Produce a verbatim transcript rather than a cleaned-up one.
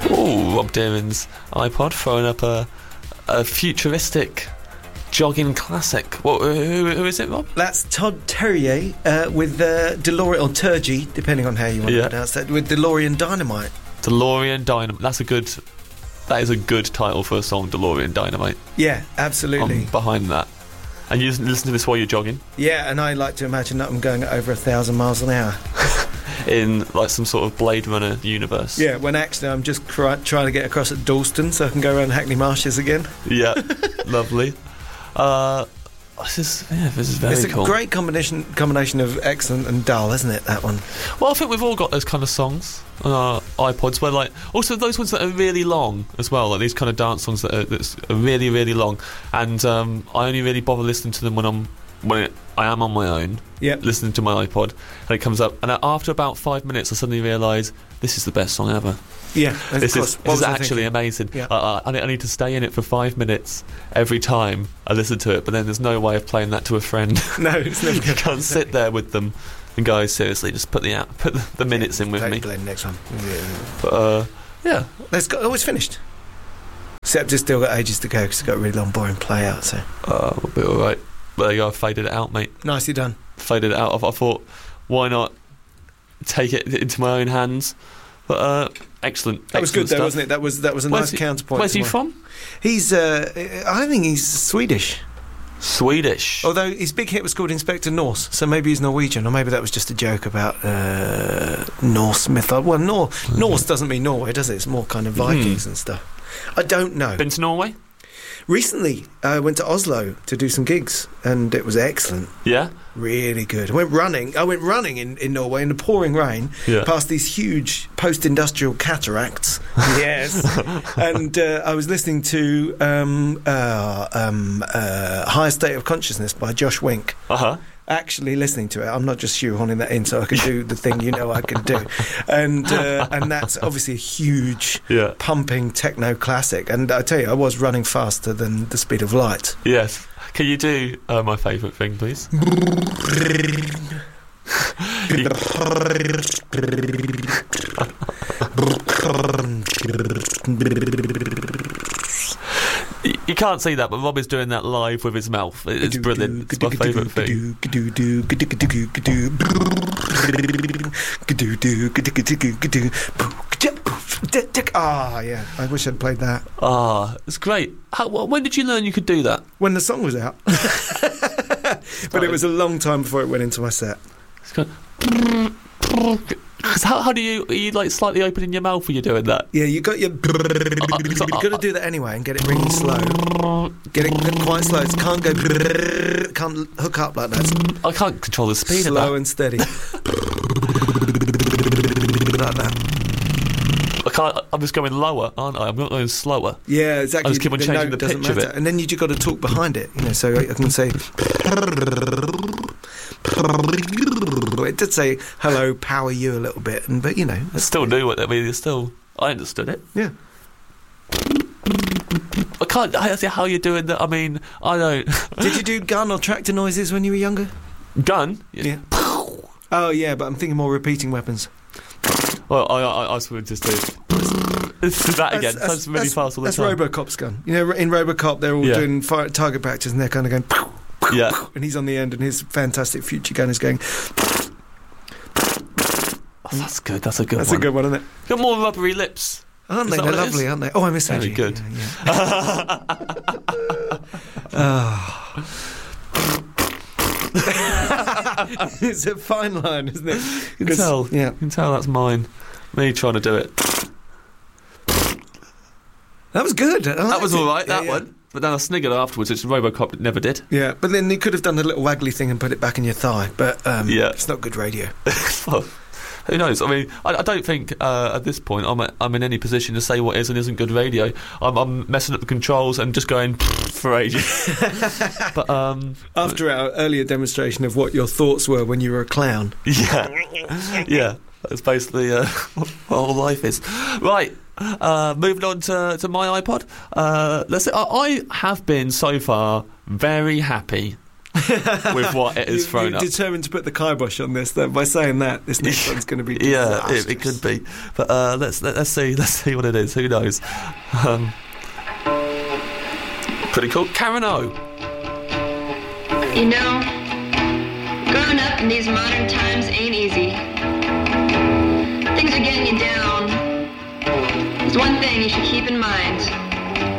Oh, Rob Deeran's iPod throwing up a, a futuristic jogging classic. What, who, who is it, Rob? That's Todd Terje uh, with uh, DeLorean, or Turgey, depending on how you want Yeah. to pronounce that, with DeLorean Dynamite. DeLorean Dynamite. That's a good. That is a good title for a song, DeLorean Dynamite. Yeah, absolutely. I'm behind that. And you listen to this while you're jogging? Yeah, and I like to imagine that I'm going at over a thousand miles an hour. In like some sort of Blade Runner universe. Yeah, when actually I'm just cry- trying to get across at Dalston so I can go around Hackney Marshes again. Yeah, lovely. Uh, this is yeah, this is very it's a cool. great combination combination of excellent and dull, isn't it? That one. Well, I think we've all got those kind of songs on our iPods where, like, also those ones that are really long as well, like these kind of dance songs that are, that's are really, really long. And um, I only really bother listening to them when I'm when it, I am on my own, Yep. listening to my iPod, and it comes up. And after about five minutes, I suddenly realise this is the best song ever. Yeah, of This course. is, What this was is I actually thinking? amazing. Yeah. Uh, I, I need to stay in it for five minutes every time I listen to it, but then there's no way of playing that to a friend. No, it's never You going to can't sit there with them and go, seriously, just put the app, put the, the minutes in with Play, me. play the next one. But, uh, yeah. Let's go. Oh, it's finished. Except it's still got ages to go because it's got a really long, boring play out. So Uh, we'll be alright. But there you go, I faded it out, mate. nicely done. Faded it out. I, I thought, why not take it into my own hands? But, uh, excellent. That was good, excellent though, stuff. wasn't it? That was that was a Where's nice he- counterpoint. Where's to he my- from? He's. Uh, I think he's Swedish. Swedish. Although his big hit was called Inspector Norse, so maybe he's Norwegian, or maybe that was just a joke about uh, Norse mythology. Well, Nor- Norse doesn't mean Norway, does it? It's more kind of Vikings and stuff. I don't know. Been to Norway? Recently, I went to Oslo to do some gigs, and it was excellent. Yeah? Really good. I went running. I went running in, in Norway in the pouring rain, Yeah. past these huge post-industrial cataracts. Yes. And uh, I was listening to um, uh, um, uh, Higher State of Consciousness by Josh Wink. Uh-huh. Actually listening to it. I'm not just shoehorning that in so I can do the thing you know I can do. And uh, and that's obviously a huge Yeah. pumping techno classic. And I tell you, I was running faster than the speed of light. Yes. Can you do uh, my favourite thing, please? You, you can't see that, but Rob is doing that live with his mouth. It- It's brilliant. It's my favourite thing. Ah, yeah. I wish I'd played that Ah, it's great. How, wh- when did you learn you could do that? when the song was out. But it was a long time before it went into my set. It's kind of 'Cause how, how do you... Are you, like, slightly opening your mouth when you're doing that? Yeah, you got your. You've got to do that anyway and get it really slow. Get it quite slow. It can't go. Can't hook up like that. I can't control the speed Slow of and steady. Like that. that. I can't... I'm just going lower, aren't I? I'm not going slower. Yeah, exactly. I just keep on changing note the doesn't pitch of matter. it. And then you just got to talk behind it. You know, so I can say. It did say hello, power you a little bit, and but you know, I that's, still knew it. I mean, it's still... I understood it. yeah. I can't... I don't see how you're doing that. I mean, I don't... Did you do gun or tractor noises when you were younger? Gun? Yeah. Oh yeah, but I'm thinking more repeating weapons. Well, I, I, I was going to just do that again. That's, really fast all the that's time. RoboCop's gun. You know, in RoboCop, they're all Yeah. doing fire, target practice, and they're kind of going, pow, pow, Yeah. pow, and he's on the end, and his fantastic future gun is going. Oh, that's good. That's a good That's one. a good one, isn't it? Got more rubbery lips. Aren't Is they? that They're what it lovely, is? aren't they? Oh, I miss Very Angie. good. Yeah, yeah. Oh. It's a fine line, isn't it? You can tell. Yeah. You can tell that's mine. Me trying to do it. That was good. I That liked was it. all right, Yeah, that yeah. one. But then I sniggered afterwards, which RoboCop never did. Yeah, but then you could have done a little waggly thing and put it back in your thigh. But um, Yeah. it's not good radio. Well, who knows? I mean, I, I don't think uh, at this point I'm, I'm in any position to say what is and isn't good radio. I'm, I'm messing up the controls and just going for ages. But um, After our earlier demonstration of what your thoughts were when you were a clown. yeah, yeah, that's basically uh, what all life is. Right. Uh, moving on to, to my iPod. Uh, let's. I, I have been so far very happy with what it is you, thrown you're up. determined to put the kibosh on this. Then by saying that, this next one's going to be Yeah, disastrous. it, it could be. But uh, let's let, let's see let's see what it is. Who knows? Um, pretty cool. Karen O. You know, growing up in these modern times ain't easy. Things are getting you down. There's one thing you should keep in mind.